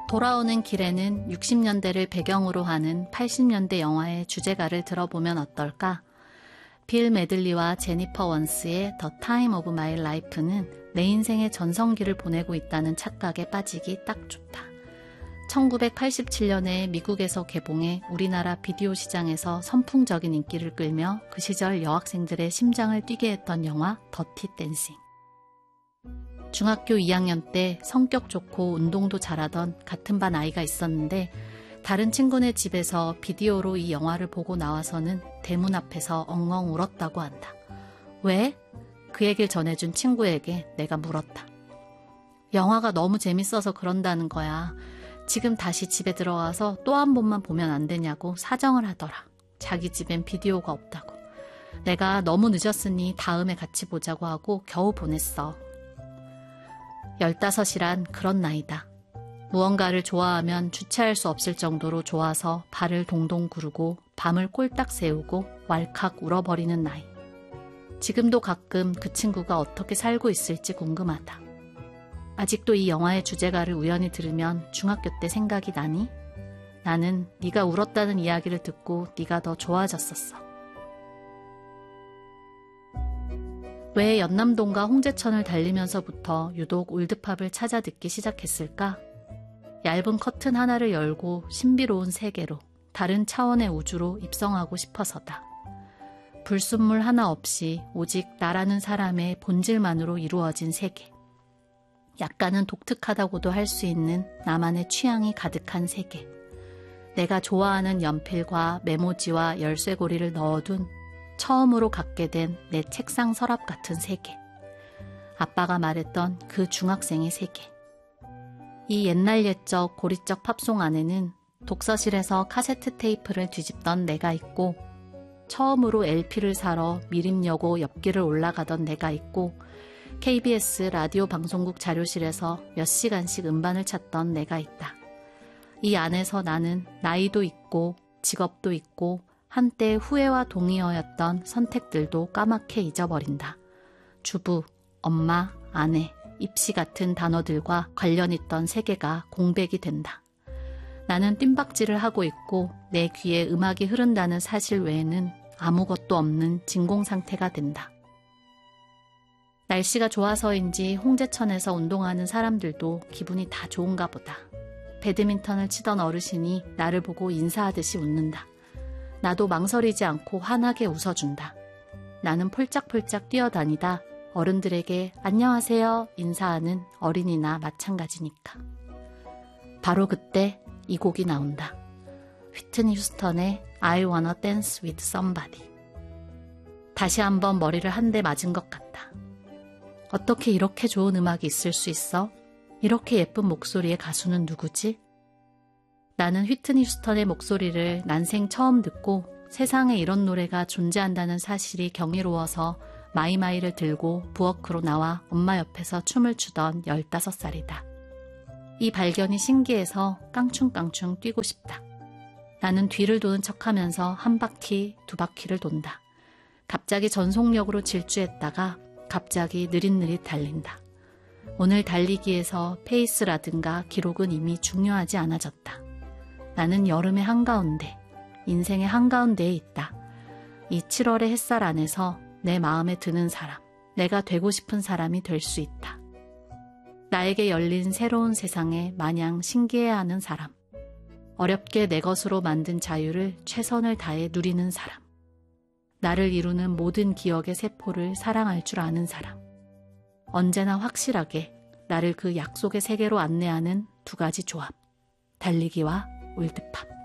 돌아오는 길에는 60년대를 배경으로 하는 80년대 영화의 주제가를 들어보면 어떨까? 빌 메들리와 제니퍼 원스의 The Time of My Life는 내 인생의 전성기를 보내고 있다는 착각에 빠지기 딱 좋다. 1987년에 미국에서 개봉해 우리나라 비디오 시장에서 선풍적인 인기를 끌며 그 시절 여학생들의 심장을 뛰게 했던 영화 더티 댄싱. 중학교 2학년 때 성격 좋고 운동도 잘하던 같은 반 아이가 있었는데 다른 친구네 집에서 비디오로 이 영화를 보고 나와서는 대문 앞에서 엉엉 울었다고 한다. 왜? 그 얘기를 전해준 친구에게 내가 물었다. 영화가 너무 재밌어서 그런다는 거야. 지금 다시 집에 들어가서 또 한 번만 보면 안 되냐고 사정을 하더라. 자기 집엔 비디오가 없다고. 내가 너무 늦었으니 다음에 같이 보자고 하고 겨우 보냈어. 15이란 그런 나이다. 무언가를 좋아하면 주체할 수 없을 정도로 좋아서 발을 동동 구르고 밤을 꼴딱 새우고 왈칵 울어버리는 나이. 지금도 가끔 그 친구가 어떻게 살고 있을지 궁금하다. 아직도 이 영화의 주제가를 우연히 들으면 중학교 때 생각이 나니? 나는 네가 울었다는 이야기를 듣고 네가 더 좋아졌었어. 왜 연남동과 홍제천을 달리면서부터 유독 올드팝을 찾아 듣기 시작했을까? 얇은 커튼 하나를 열고 신비로운 세계로, 다른 차원의 우주로 입성하고 싶어서다. 불순물 하나 없이 오직 나라는 사람의 본질만으로 이루어진 세계. 약간은 독특하다고도 할 수 있는 나만의 취향이 가득한 세계. 내가 좋아하는 연필과 메모지와 열쇠고리를 넣어둔 처음으로 갖게 된 내 책상 서랍 같은 세계. 아빠가 말했던 그 중학생의 세계. 이 옛날 옛적 고리적 팝송 안에는 독서실에서 카세트 테이프를 뒤집던 내가 있고, 처음으로 LP를 사러 미림여고 옆길을 올라가던 내가 있고, KBS 라디오 방송국 자료실에서 몇 시간씩 음반을 찾던 내가 있다. 이 안에서 나는 나이도 있고 직업도 있고 한때 후회와 동의어였던 선택들도 까맣게 잊어버린다. 주부, 엄마, 아내, 입시 같은 단어들과 관련 있던 세계가 공백이 된다. 나는 뜀박질을 하고 있고 내 귀에 음악이 흐른다는 사실 외에는 아무것도 없는 진공 상태가 된다. 날씨가 좋아서인지 홍제천에서 운동하는 사람들도 기분이 다 좋은가 보다. 배드민턴을 치던 어르신이 나를 보고 인사하듯이 웃는다. 나도 망설이지 않고 환하게 웃어준다. 나는 폴짝폴짝 뛰어다니다 어른들에게 안녕하세요 인사하는 어린이나 마찬가지니까. 바로 그때 이 곡이 나온다. 휘트니 휴스턴의 I wanna dance with somebody. 다시 한번 머리를 한 대 맞은 것 같다. 어떻게 이렇게 좋은 음악이 있을 수 있어? 이렇게 예쁜 목소리의 가수는 누구지? 나는 휘트니 휴스턴의 목소리를 난생 처음 듣고 세상에 이런 노래가 존재한다는 사실이 경이로워서 마이마이를 들고 부엌으로 나와 엄마 옆에서 춤을 추던 15살이다. 이 발견이 신기해서 깡충깡충 뛰고 싶다. 나는 뒤를 도는 척하면서 한 바퀴, 두 바퀴를 돈다. 갑자기 전속력으로 질주했다가 갑자기 느릿느릿 달린다. 오늘 달리기에서 페이스라든가 기록은 이미 중요하지 않아졌다. 나는 여름의 한가운데, 인생의 한가운데에 있다. 이 7월의 햇살 안에서 내 마음에 드는 사람, 내가 되고 싶은 사람이 될 수 있다. 나에게 열린 새로운 세상에 마냥 신기해하는 사람, 어렵게 내 것으로 만든 자유를 최선을 다해 누리는 사람, 나를 이루는 모든 기억의 세포를 사랑할 줄 아는 사람, 언제나 확실하게 나를 그 약속의 세계로 안내하는 두 가지 조합, 달리기와 올드팝.